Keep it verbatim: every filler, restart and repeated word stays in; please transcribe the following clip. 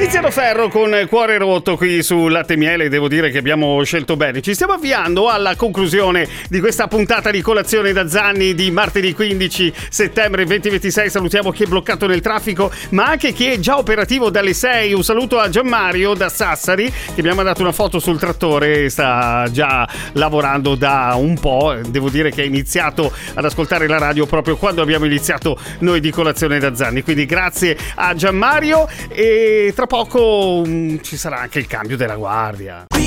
Tiziano Ferro con Cuore Rotto qui su Latte e Miele. Devo dire che abbiamo scelto bene. Ci stiamo avviando alla conclusione di questa puntata di Colazione da Zanni di martedì quindici settembre duemilaventisei. Salutiamo chi è bloccato nel traffico, ma anche chi è già operativo dalle sei. Un saluto a Gianmario da Sassari, che mi ha mandato una foto sul trattore e sta già lavorando da un po'. Devo dire che ha iniziato ad ascoltare la radio proprio quando abbiamo iniziato noi di Colazione da Zanni. Quindi grazie a Gianmario, e tra poco um, ci sarà anche il cambio della guardia.